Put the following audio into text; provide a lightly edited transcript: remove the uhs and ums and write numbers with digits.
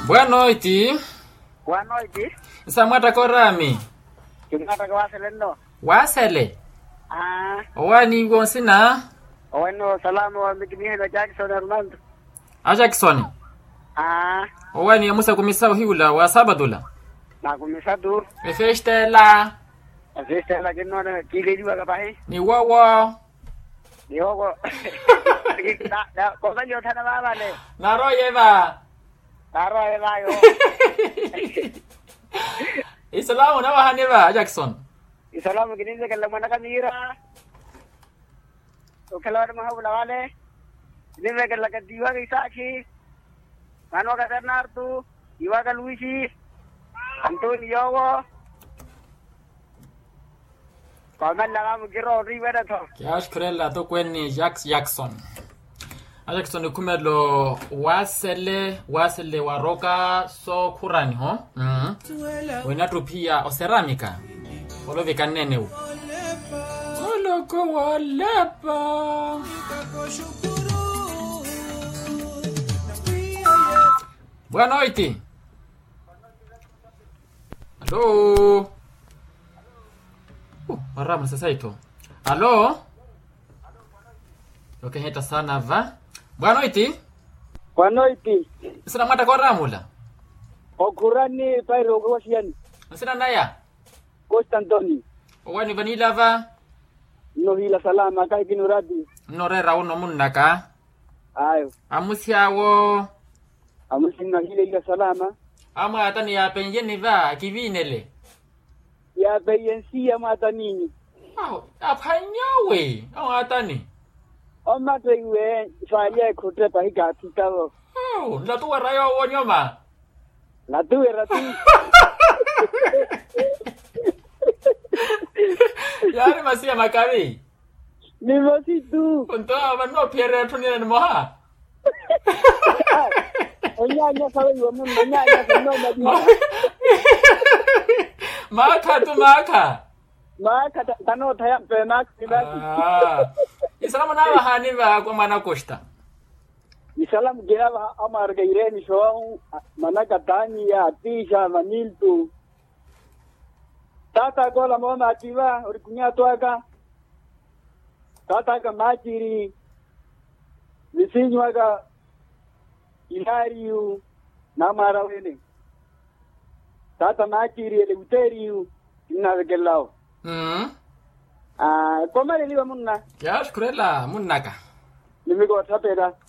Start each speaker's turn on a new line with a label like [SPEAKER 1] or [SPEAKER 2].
[SPEAKER 1] Boa noite.
[SPEAKER 2] Boa noite.
[SPEAKER 1] Samata korami.
[SPEAKER 2] Kimata kwa selendo.
[SPEAKER 1] Wasele. Wani wonsina?
[SPEAKER 2] Wano salamu wa mikimihe na Jackson Armando.
[SPEAKER 1] Jackson. Wani musa kumisao hiula wa sabadula.
[SPEAKER 2] Na kumisatu.
[SPEAKER 1] Efestela.
[SPEAKER 2] Efestela kinona kigeliwa kapahe.
[SPEAKER 1] Ni wawa.
[SPEAKER 2] Ni wawa. Kwa thana baba le.
[SPEAKER 1] Naroyeva.
[SPEAKER 2] Naroyeva yo.
[SPEAKER 1] Islamu na wahaneva Jackson.
[SPEAKER 2] Islamu kininde kala mwana kamira. Ukala mahabula wale. Kininde kala kadiwa kisaki. Mano ka Bernardo, Iwa ka Luigi, Antonio. Kama la mugiro Rivera to.
[SPEAKER 1] Kiash krella to kwenni Jackson. Jackson kumelo wasele waroka so kurani ho. Wena tupia oseramika. Olove kanene u. Oloko walepa. Boa noite. Alô? Marama sasa ito. Alô? Okay, heta sana va. Boa noite.
[SPEAKER 2] Boa noite.
[SPEAKER 1] Sina mata kwa ramula.
[SPEAKER 2] Okurani pairo gosian.
[SPEAKER 1] Sina naya.
[SPEAKER 2] Constantoni.
[SPEAKER 1] Wani vanila va.
[SPEAKER 2] No hila salama kai kinuradi.
[SPEAKER 1] Norera uno munnaka.
[SPEAKER 2] Ayo.
[SPEAKER 1] Amusiawo.
[SPEAKER 2] Amusinga hile salama.
[SPEAKER 1] Ama atani ya penjeni va kivinele.
[SPEAKER 2] Ya beyensi ya matanini.
[SPEAKER 1] Apanyawe. Atani.
[SPEAKER 2] Oma tewe falia kote pa higati kawo.
[SPEAKER 1] La tuwa rayo wonyoma.
[SPEAKER 2] La tuwe ratu.
[SPEAKER 1] Yari masia makabi.
[SPEAKER 2] Ni masitu.
[SPEAKER 1] Unto mano piere tunile ni moha.
[SPEAKER 2] Onyanya sawe yomu onyanya no madi.
[SPEAKER 1] Maka tu maka.
[SPEAKER 2] Maka tano taya pemak tibati.
[SPEAKER 1] Isalamu na haniva kwa mana costa.
[SPEAKER 2] Isalamu girava amar gaireni so manaka tania tisha maniltu. Tata gola mona ativa urikunya toaka. Tata ka machiri. Visinwaga Ilariu namarawene. Tata machiri ele uteriu inagelao. Koma liwa munna.
[SPEAKER 1] Kiash kurela munnaka.
[SPEAKER 2] Nimigo tapera.